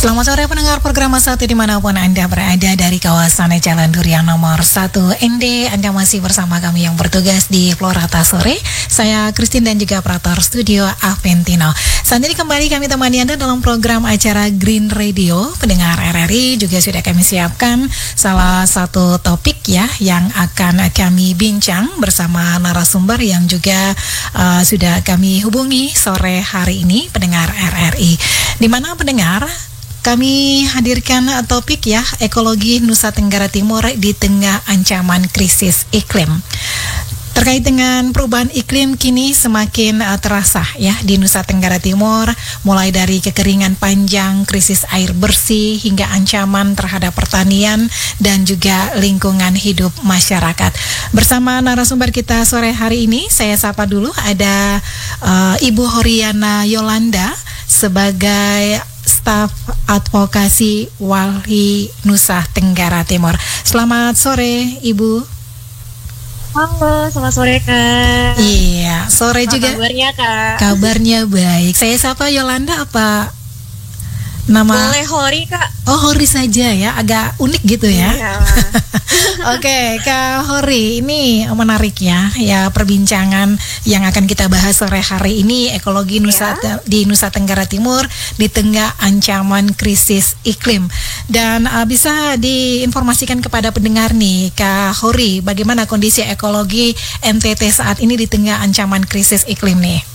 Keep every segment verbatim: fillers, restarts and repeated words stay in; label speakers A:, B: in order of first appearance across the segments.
A: Selamat sore pendengar program satu dimanapun Anda berada dari kawasan Jalan Durian nomor satu N D. Anda masih bersama kami yang bertugas di Florata Sore. Saya Christine dan juga operator studio Aventino. Saat ini kembali kami temani Anda dalam program acara Green Radio. Pendengar R R I juga sudah kami siapkan salah satu topik ya yang akan kami bincang bersama narasumber yang juga uh, sudah kami hubungi sore hari ini, pendengar R R I. Di mana pendengar kami hadirkan topik ya, ekologi Nusa Tenggara Timur di tengah ancaman krisis iklim. Terkait dengan perubahan iklim kini semakin uh, terasa ya di Nusa Tenggara Timur, mulai dari kekeringan panjang, krisis air bersih, hingga ancaman terhadap pertanian dan juga lingkungan hidup masyarakat. Bersama narasumber kita sore hari ini, saya sapa dulu ada uh, Ibu Horiana Yolanda sebagai staf advokasi Walhi Nusa Tenggara Timur. Selamat sore, Ibu.
B: Halo, selamat sore, Kak.
A: Iya, sore
B: apa
A: juga.
B: Kabarnya, Kak?
A: Kabarnya baik. Saya sapa Yolanda apa nama?
B: Boleh Hori, Kak.
A: Oh, Hori saja ya, agak unik gitu ya.
B: Iya.
A: Oke, Kak Hori, ini menarik ya, ya perbincangan yang akan kita bahas sore hari ini, ekologi Nusa
B: Ya.
A: di Nusa Tenggara Timur di tengah ancaman krisis iklim. Dan uh, bisa diinformasikan kepada pendengar nih, Kak Hori, bagaimana kondisi ekologi N T T saat ini di tengah ancaman krisis iklim nih?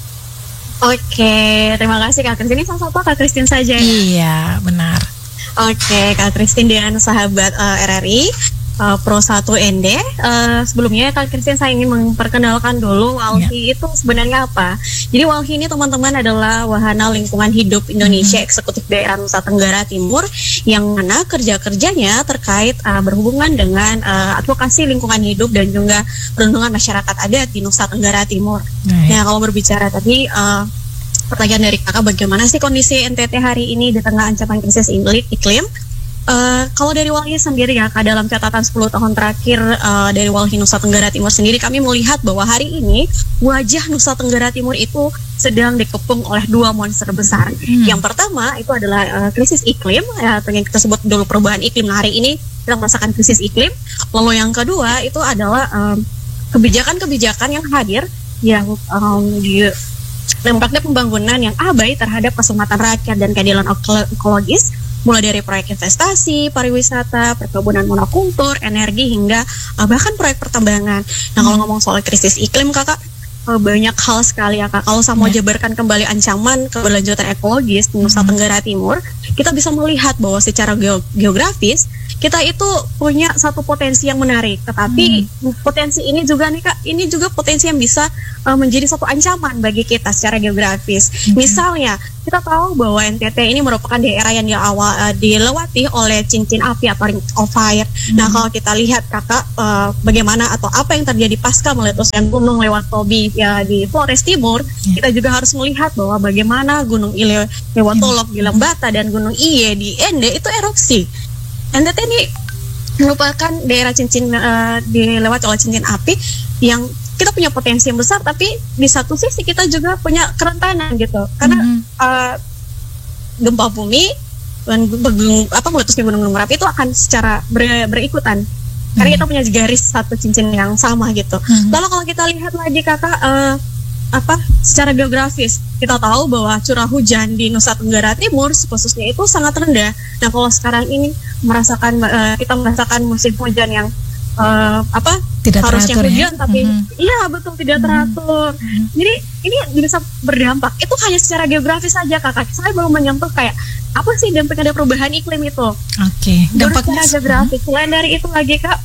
B: Oke, terima kasih Kak Christine. Ini sama-sama Kak Christine saja ya?
A: Iya, benar.
B: Oke, Kak Christine dan sahabat uh, R R I uh, Pro satu N D. Uh, sebelumnya Kak Christine, saya ingin memperkenalkan dulu Walhi itu sebenarnya apa. Jadi Walhi ini teman-teman adalah Wahana Lingkungan Hidup Indonesia hmm. Eksekutif Daerah Nusa Tenggara Timur, yang mana kerja-kerjanya terkait uh, berhubungan dengan uh, advokasi lingkungan hidup dan juga perlindungan masyarakat adat di Nusa Tenggara Timur. Hmm. Nah, kalau berbicara tadi uh, pertanyaan dari kakak, bagaimana sih kondisi N T T hari ini di tengah ancaman krisis iklim? Uh, kalau dari Walhi sendiri ya, Kak, dalam catatan sepuluh tahun terakhir uh, dari Walhi Nusa Tenggara Timur sendiri, kami melihat bahwa hari ini wajah Nusa Tenggara Timur itu sedang dikepung oleh dua monster besar. Hmm. Yang pertama itu adalah uh, krisis iklim, ya, yang kita sebut dulu perubahan iklim. Nah, hari ini kita merasakan krisis iklim. Lalu yang kedua itu adalah um, kebijakan-kebijakan yang hadir yang um, di dampaknya pembangunan yang abai terhadap keselamatan rakyat dan keadilan ekologis, mulai dari proyek investasi, pariwisata, perkebunan monokultur, energi, hingga uh, bahkan proyek pertambangan. Nah, kalau ngomong soal krisis iklim, Kakak, uh, banyak hal sekali ya, Kak. Kalau saya mau jabarkan kembali ancaman keberlanjutan ekologis di Nusa Tenggara Timur, kita bisa melihat bahwa secara geografis kita itu punya satu potensi yang menarik, tetapi hmm. potensi ini juga nih Kak, ini juga potensi yang bisa uh, menjadi satu ancaman bagi kita secara geografis. Hmm. Misalnya, kita tahu bahwa N T T ini merupakan daerah yang di awal uh, dilewati oleh cincin api atau ring of fire. Hmm. Nah, kalau kita lihat Kakak, uh, bagaimana atau apa yang terjadi pasca meletusnya gunung Lewatobi ya di Flores Timur, hmm. kita juga harus melihat bahwa bagaimana gunung Ile Lewatolok di Lembata dan gunung Iye di Ende itu erupsi. N T T ini merupakan daerah cincin uh, dilewati oleh cincin api yang kita punya potensi yang besar, tapi di satu sisi kita juga punya kerentanan gitu, karena mm-hmm. uh, gempa bumi dan apa meletusnya gunung-gunung Merapi itu akan secara ber, berikutan, mm-hmm. karena kita punya garis satu cincin yang sama gitu. Mm-hmm. Lalu kalau kita lihat lagi Kakak, uh, apa secara geografis kita tahu bahwa curah hujan di Nusa Tenggara Timur khususnya itu sangat rendah. Nah, kalau sekarang ini merasakan uh, kita merasakan musim hujan yang uh, apa
A: tidak
B: harusnya
A: teratur,
B: hujan
A: ya?
B: tapi
A: mm-hmm.
B: iya betul tidak teratur. Mm-hmm. Jadi ini bisa berdampak. Itu hanya secara geografis saja, Kakak. Saya belum menyentuh kayak apa sih dampak dari perubahan iklim itu.
A: Oke. Okay.
B: Dampaknya secara geografis. Mm-hmm. Selain dari itu lagi Kak,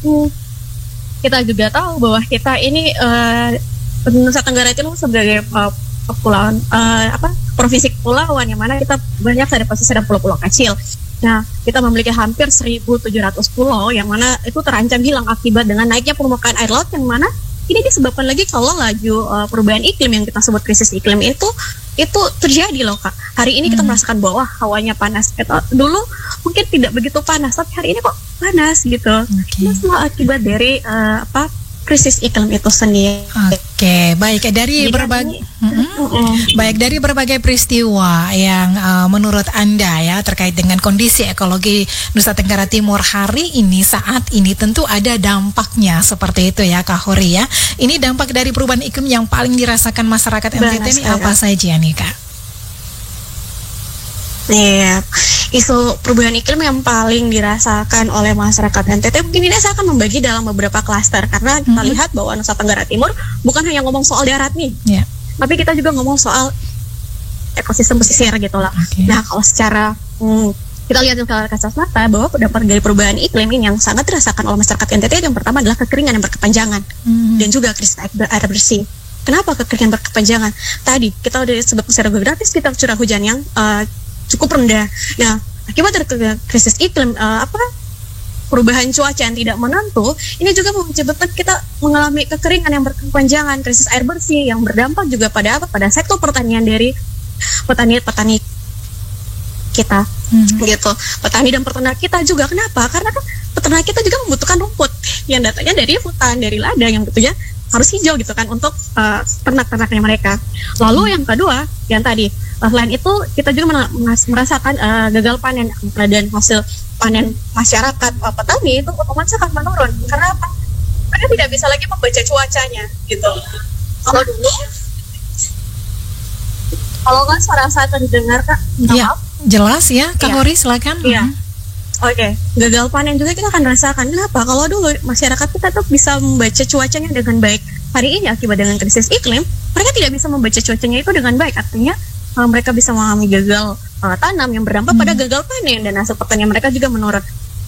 B: kita juga tahu bahwa kita ini uh, Nusa Tenggara Timur sebagai uh, kepulauan uh, apa provinsi kepulauan yang mana kita banyak ada posisi dan pulau-pulau kecil. Nah, kita memiliki hampir seribu tujuh ratus pulau yang mana itu terancam hilang akibat dengan naiknya permukaan air laut, yang mana ini disebabkan lagi kalau laju uh, perubahan iklim yang kita sebut krisis iklim itu itu terjadi loh Kak. Hari ini kita hmm. merasakan bahwa hawanya panas. Kita, dulu mungkin tidak begitu panas, tapi hari ini kok panas gitu. Okay. Itu semua akibat dari uh, apa krisis iklim itu sendiri.
A: Oke, baik dari berbagai mm-hmm. baik dari berbagai peristiwa yang uh, menurut Anda ya terkait dengan kondisi ekologi Nusa Tenggara Timur hari ini saat ini tentu ada dampaknya seperti itu ya Kak Hori ya. Ini dampak dari perubahan iklim yang paling dirasakan masyarakat N T T ini apa saja nih Kak?
B: Iya, isu perubahan iklim yang paling dirasakan oleh masyarakat N T T mungkin ini saya akan membagi dalam beberapa klaster karena kita mm-hmm. lihat bahwa Nusa Tenggara Timur bukan hanya ngomong soal darat nih, yeah. tapi kita juga ngomong soal ekosistem pesisir gitu lah. Okay. Nah kalau secara hmm, kita lihat dengan kasat mata bahwa dampak dari perubahan iklim ini yang sangat dirasakan oleh masyarakat N T T yang pertama adalah kekeringan yang berkepanjangan mm-hmm. dan juga krisis air bersih. Kenapa kekeringan berkepanjangan? Tadi kita udah sebut secara geografis kita curah hujan yang uh, cukup rendah. Nah, akibat dari krisis iklim uh, apa perubahan cuaca yang tidak menentu, ini juga menyebabkan kita mengalami kekeringan yang berkepanjangan, krisis air bersih yang berdampak juga pada apa? Pada sektor pertanian dari petani-petani kita, hmm. gitu. Petani dan peternak kita juga kenapa? Karena kan peternak kita juga membutuhkan rumput yang datangnya dari hutan, dari ladang yang tentunya harus hijau gitu kan untuk uh, ternak-ternaknya mereka. Lalu yang kedua, yang tadi uh, selain itu kita juga merasakan uh, gagal panen dan hasil panen masyarakat uh, petani itu otomatis akan menurun. Karena apa? Mereka tidak bisa lagi membaca cuacanya gitu. Kalau dulu, kalau kan suara saya terdengar Kak,
A: ya, jelas ya Kak Hori, silakan.
B: Iya. Oke, okay. Gagal panen juga kita akan rasakan. Kenapa? Kalau dulu masyarakat kita tuh bisa membaca cuacanya dengan baik. Hari ini akibat dengan krisis iklim, mereka tidak bisa membaca cuacanya itu dengan baik. Artinya uh, mereka bisa mengalami gagal uh, tanam yang berdampak hmm. pada gagal panen dan hasil pertanian mereka juga menurun.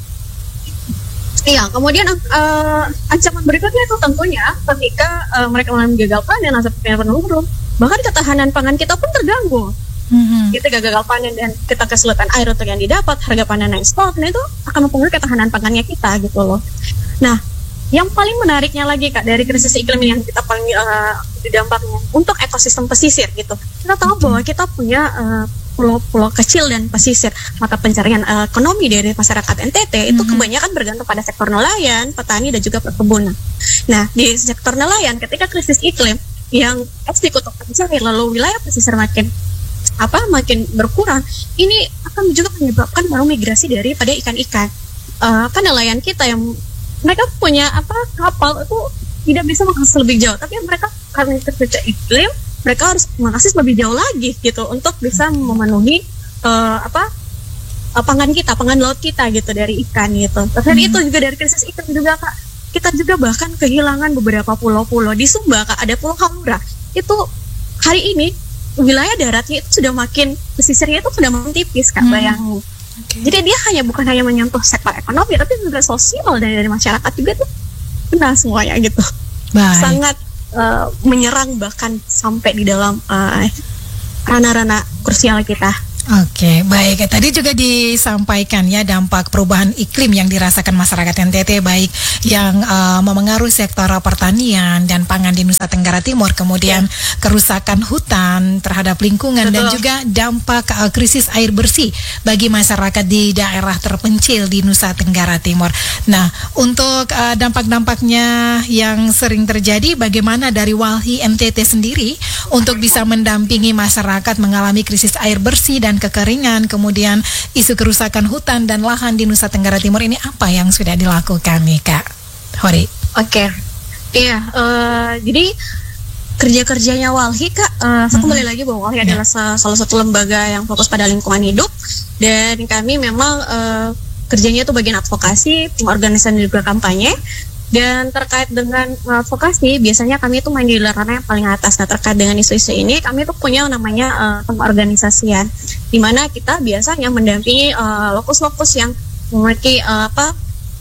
B: Iya, kemudian uh, ancaman berikutnya itu tentunya ketika uh, mereka mengalami gagal panen, hasil pertanian menurun, bahkan ketahanan pangan kita pun terganggu. Mm-hmm. Kita gagal panen dan kita kesulitan air untuk yang didapat, harga panen yang spot, nah itu akan mempengaruhi ketahanan pangannya kita gitu loh. Nah, yang paling menariknya lagi Kak dari krisis iklim yang kita paling uh, dampaknya untuk ekosistem pesisir gitu. Kita tahu mm-hmm. bahwa kita punya uh, pulau-pulau kecil dan pesisir, maka pencarian uh, ekonomi dari masyarakat N T T mm-hmm. itu kebanyakan bergantung pada sektor nelayan, petani dan juga perkebunan. Nah, di sektor nelayan ketika krisis iklim yang ekstrik untuk pencari lalu wilayah pesisir makin apa makin berkurang, ini akan juga menyebabkan baru migrasi daripada ikan-ikan. Uh, kan nelayan kita yang mereka punya apa kapal itu tidak bisa mengakses lebih jauh, tapi mereka karena terjadi iklim, mereka harus mengakses lebih jauh lagi gitu untuk bisa memenuhi uh, apa uh, pangan kita, pangan laut kita gitu dari ikan gitu. Dan hmm. itu juga dari krisis iklim juga Kak. Kita juga bahkan kehilangan beberapa pulau-pulau di Sumba Kak, ada Pulau Hamura. Itu hari ini wilayah daratnya itu sudah makin, pesisirnya itu sudah makin tipis Kak, hmm. bayangin. Okay. Jadi dia hanya bukan hanya menyentuh sektor ekonomi, tapi juga sosial dari, dari masyarakat juga tuh kena semuanya gitu. Baik. Sangat uh, menyerang bahkan sampai di dalam uh, ranah-ranah krusial kita.
A: Oke, baik. Tadi juga disampaikan ya dampak perubahan iklim yang dirasakan masyarakat N T T, baik yang uh, memengaruhi sektor pertanian dan pangan di Nusa Tenggara Timur, kemudian ya. kerusakan hutan terhadap lingkungan. Betul. Dan juga dampak uh, krisis air bersih bagi masyarakat di daerah terpencil di Nusa Tenggara Timur. Nah, untuk uh, dampak-dampaknya yang sering terjadi, bagaimana dari Walhi N T T sendiri untuk bisa mendampingi masyarakat mengalami krisis air bersih dan kekeringan, kemudian isu kerusakan hutan dan lahan di Nusa Tenggara Timur ini, apa yang sudah dilakukan nih Kak Hori? Oke, okay. Iya, uh, jadi kerja-kerjanya Walhi Kak, uh, saya kembali lagi bahwa Walhi yeah. adalah salah satu lembaga yang fokus pada lingkungan hidup, dan kami memang uh, kerjanya itu bagian advokasi, organisasi dan juga kampanye. Dan terkait dengan advokasi, biasanya kami itu main di ranah yang paling atas. Nah, terkait dengan isu-isu ini, kami itu punya namanya uh, pengorganisasian, di mana kita biasanya mendampingi uh, lokus-lokus yang memiliki uh, apa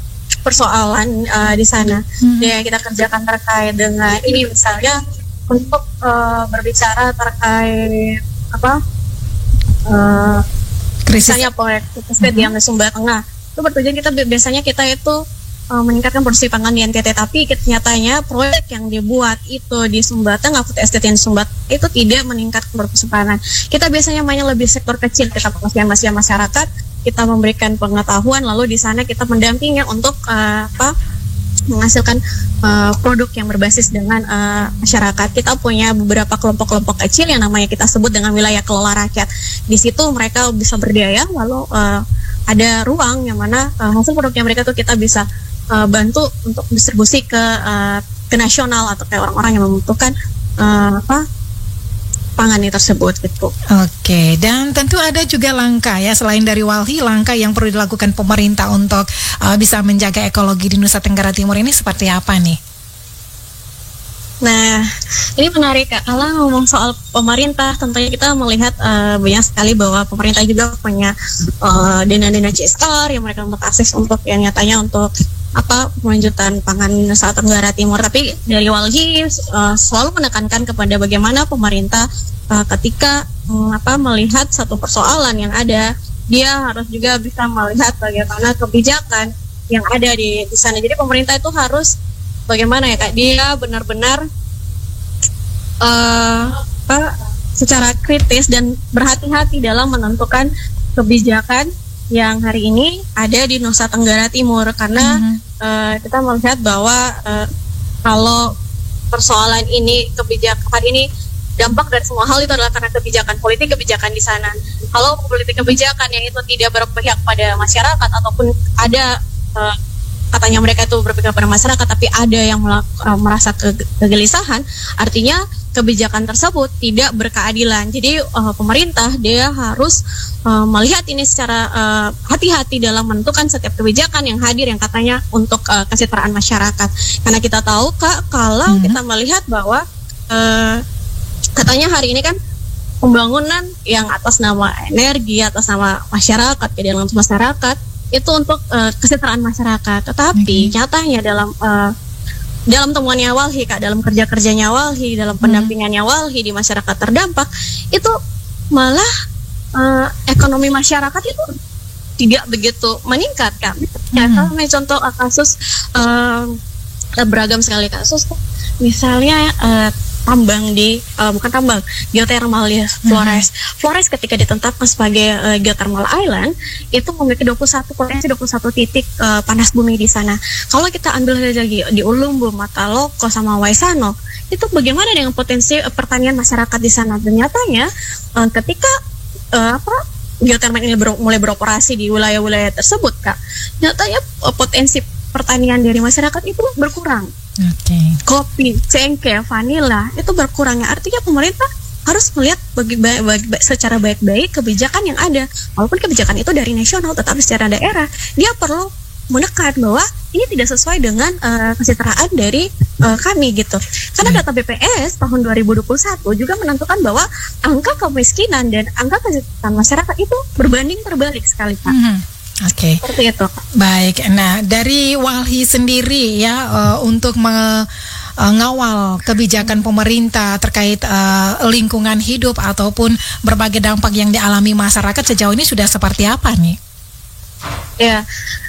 A: persoalan uh, di sana. Hmm. Dan kita kerjakan terkait dengan ini, misalnya untuk uh, berbicara terkait apa, uh, misalnya proyek State yang di Sumba Tengah. Itu bertujuan kita biasanya kita itu meningkatkan produksi pangan di N T T, tapi nyatanya proyek yang dibuat itu di Sumba Tengah, food estate yang di Sumba itu tidak meningkatkan produksi pangan. Kita biasanya mainnya lebih sektor kecil, kita masih masyarakat, kita memberikan pengetahuan, lalu di sana kita mendampingi untuk uh, apa
B: menghasilkan uh, produk yang berbasis dengan uh, masyarakat. Kita punya beberapa kelompok-kelompok kecil yang namanya kita sebut dengan wilayah kelola rakyat. Di situ mereka bisa berdaya, lalu uh, ada ruang yang mana uh, hasil produknya mereka tuh kita bisa uh, bantu untuk distribusi ke uh, ke nasional atau ke orang-orang yang membutuhkan uh, apa pangannya tersebut gitu.
A: Oke, dan tentu ada juga langkah ya selain dari Walhi, langkah yang perlu dilakukan pemerintah untuk uh, bisa menjaga ekologi di Nusa Tenggara Timur ini seperti apa nih?
B: Nah, ini menarik Kak. Kalau ngomong soal pemerintah, tentunya kita melihat uh, banyak sekali bahwa pemerintah juga punya uh, dana-dana C S R yang mereka untuk akses untuk yang nyatanya untuk apa melanjutkan pangan Nusa Tenggara Timur. Tapi dari Walhi uh, selalu menekankan kepada bagaimana pemerintah uh, ketika um, apa melihat satu persoalan yang ada, dia harus juga bisa melihat bagaimana kebijakan yang ada di di sana. Jadi pemerintah itu harus bagaimana ya Kak, dia benar-benar uh, apa, secara kritis dan berhati-hati dalam menentukan kebijakan yang hari ini ada di Nusa Tenggara Timur, karena mm-hmm. uh, kita melihat bahwa uh, kalau persoalan ini, kebijakan ini dampak dari semua hal itu adalah karena kebijakan politik, kebijakan di sana. Kalau politik kebijakan yang itu tidak berpihak pada masyarakat ataupun ada uh, katanya mereka itu berpihak pada masyarakat tapi ada yang melak- uh, merasa ke- kegelisahan, artinya kebijakan tersebut tidak berkeadilan. Jadi uh, pemerintah dia harus uh, melihat ini secara uh, hati-hati dalam menentukan setiap kebijakan yang hadir yang katanya untuk uh, kesejahteraan masyarakat. Karena kita tahu Kak, kalau hmm. kita melihat bahwa uh, katanya hari ini kan pembangunan yang atas nama energi, atas nama masyarakat, ya dalam masyarakat itu untuk uh, kesejahteraan masyarakat. Tetapi hmm. nyatanya dalam uh, dalam temuannya Walhi Kak, dalam kerja-kerjanya Walhi, dalam pendampingannya Walhi di masyarakat terdampak, itu malah uh, ekonomi masyarakat itu tidak begitu meningkat Kak. Ya, hmm. kalau contoh uh, kasus uh, beragam sekali kasus, misalnya uh, tambang di uh, bukan tambang geothermal ya Flores. Hmm. Flores ketika ditetapkan sebagai uh, geothermal island itu memiliki dua puluh satu potensi dua puluh satu titik uh, panas bumi di sana. Kalau kita ambil lagi di Ulumbu, Mataloko sama Waisano, itu bagaimana dengan potensi uh, pertanian masyarakat di sana? Dan nyatanya uh, ketika uh, apa geothermal ini ber- mulai beroperasi di wilayah-wilayah tersebut Kak, nyatanya uh, potensi pertanian dari masyarakat itu berkurang.
A: Okay.
B: Kopi, cengkeh, vanila itu berkurangnya, artinya pemerintah harus melihat bagi, bagi, bagi, secara baik-baik kebijakan yang ada, walaupun kebijakan itu dari nasional, tetapi secara daerah dia perlu menekan bahwa ini tidak sesuai dengan uh, kesejahteraan dari uh, kami gitu. Karena data B P S tahun dua ribu dua puluh satu juga menentukan bahwa angka kemiskinan dan angka kesejahteraan masyarakat itu berbanding terbalik sekali Pak. Mm-hmm.
A: Oke. Okay.
B: Seperti itu.
A: Baik. Nah, dari Walhi sendiri ya uh, untuk mengawal kebijakan pemerintah terkait uh, lingkungan hidup ataupun berbagai dampak yang dialami masyarakat sejauh ini sudah seperti apa nih?
B: Ya.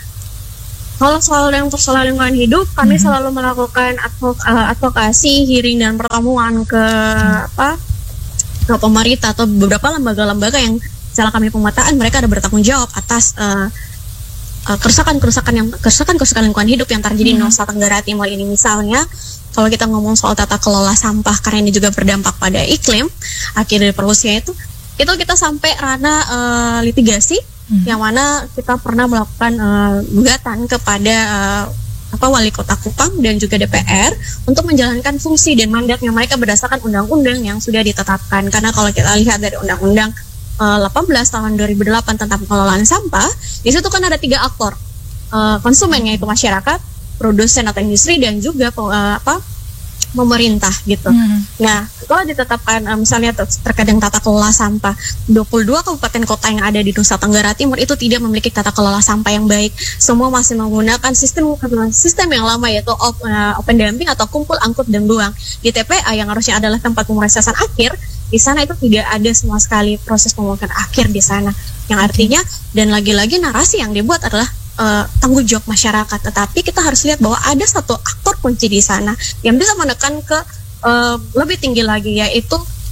B: Kalau soal yang persoalan lingkungan hidup, kami mm-hmm. selalu melakukan advok- uh, advokasi, hearing dan pertemuan ke mm-hmm. apa? ke pemerintah atau beberapa lembaga-lembaga yang setelah kami pemetaan mereka ada bertanggung jawab atas uh, uh, kerusakan-kerusakan yang kerusakan-kerusakan lingkungan hidup yang terjadi hmm. di Nusa Tenggara Timur ini. Misalnya kalau kita ngomong soal tata kelola sampah, karena ini juga berdampak pada iklim, akhir dari polusinya itu itu kita sampai ranah uh, litigasi hmm. yang mana kita pernah melakukan uh, gugatan kepada uh, apa wali kota Kupang dan juga D P R untuk menjalankan fungsi dan mandatnya mereka berdasarkan undang-undang yang sudah ditetapkan. Karena kalau kita lihat dari undang-undang delapan belas tahun dua ribu delapan tentang pengelolaan sampah, di situ kan ada tiga aktor, uh, konsumen yaitu masyarakat, produsen atau industri, dan juga uh, apa pemerintah gitu. Hmm. Nah, kalau ditetapkan uh, misalnya ter- terkait dengan tata kelola sampah, dua puluh dua kabupaten kota yang ada di Nusa Tenggara Timur itu tidak memiliki tata kelola sampah yang baik. Semua masih menggunakan sistem sistem yang lama yaitu op, uh, open dumping atau kumpul, angkut dan buang. Di T P A yang harusnya adalah tempat pemrosesan akhir, di sana itu tidak ada sama sekali proses pembuangan akhir di sana. Yang artinya dan lagi-lagi narasi yang dibuat adalah uh, tanggung jawab masyarakat. Tetapi kita harus lihat bahwa ada satu aktor kunci di sana yang bisa menekan ke uh, lebih tinggi lagi, yaitu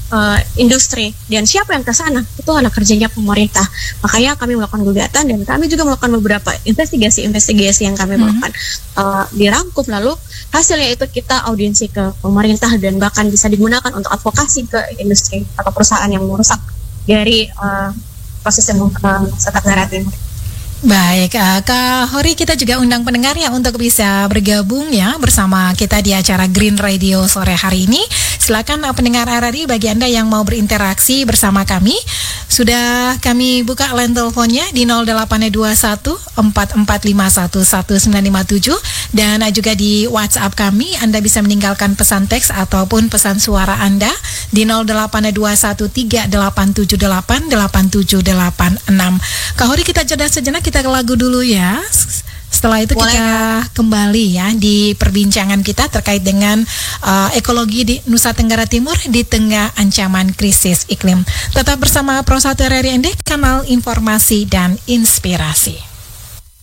B: uh, industri. Dan siapa yang ke sana? Itu anak kerjanya pemerintah. Makanya kami melakukan gugatan dan kami juga melakukan beberapa investigasi-investigasi yang kami mm-hmm. melakukan uh, dirangkum, lalu hasilnya itu kita audiensi ke pemerintah dan bahkan bisa digunakan untuk advokasi ke industri atau perusahaan yang merusak dari uh, proses yang uh, Nusa Tenggara Timur.
A: Baik, uh, Kak Hori, kita juga undang pendengar ya untuk bisa bergabung ya bersama kita di acara Green Radio sore hari ini. Silakan uh, pendengar R R I, bagi Anda yang mau berinteraksi bersama kami, sudah kami buka line teleponnya di nol delapan dua satu empat empat lima satu satu sembilan lima tujuh dan uh, juga di WhatsApp kami Anda bisa meninggalkan pesan teks ataupun pesan suara Anda di nol delapan dua satu tiga delapan tujuh delapan delapan tujuh delapan enam. Kak Hori, kita jeda sejenak, kita ke lagu dulu ya. Setelah itu Boleh, kita ya. kembali ya di perbincangan kita terkait dengan uh, ekologi di Nusa Tenggara Timur di tengah ancaman krisis iklim. Tetap bersama Pro satu R R I N D, kanal informasi dan inspirasi.